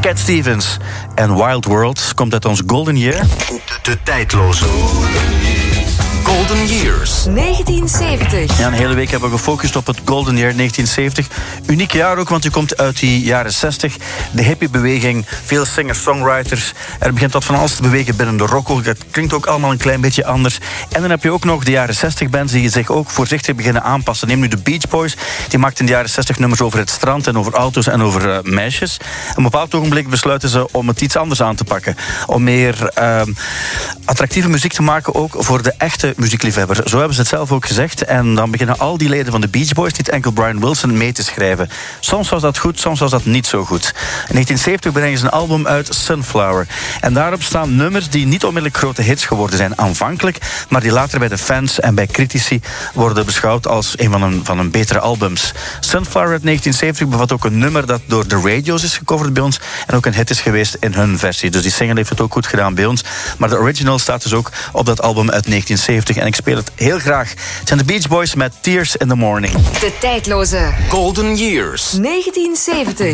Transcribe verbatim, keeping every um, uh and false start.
Cat Stevens en Wild World komt uit ons Golden Year. De, de tijdloze Golden Years. negentien zeventig. Ja, een hele week hebben we gefocust op het Golden Year negentien zeventig. Uniek jaar ook, want u komt uit die jaren zestig. De hippiebeweging, veel singer-songwriters. Er begint wat van alles te bewegen binnen de rock. Dat klinkt ook allemaal een klein beetje anders. En dan heb je ook nog de jaren zestig bands die zich ook voorzichtig beginnen aanpassen. Neem nu de Beach Boys. Die maakten in de jaren zestig nummers over het strand en over auto's en over uh, meisjes. Op een bepaald ogenblik besluiten ze om het iets anders aan te pakken. Om meer uh, attractieve muziek te maken, ook voor de echte muziekliefhebber. Zo hebben ze het zelf ook gezegd. En dan beginnen al die leden van de Beach Boys, niet enkel Brian Wilson, mee te schrijven. Soms was dat goed, soms was dat niet zo goed. In negentien zeventig brengen ze een album uit, Sunflower. En daarop staan nummers die niet onmiddellijk grote hits geworden zijn aanvankelijk, maar die later bij de fans en bij critici worden beschouwd als een van hun, van hun betere albums. Sunflower uit negentien zeventig bevat ook een nummer dat door de radio's is gecoverd bij ons en ook een hit is geweest in hun versie. Dus die single heeft het ook goed gedaan bij ons. Maar de original staat dus ook op dat album uit negentien zeventig. En ik speel het heel graag. Het zijn de Beach Boys met Tears in the Morning. De tijdloze Golden Years. negentien zeventig.